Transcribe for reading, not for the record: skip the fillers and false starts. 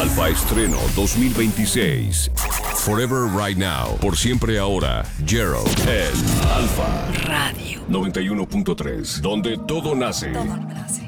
Alfa Estreno 2026. Forever Right Now. Por siempre ahora. Gerald. El Alfa Radio 91.3. Donde todo nace. Todo nace.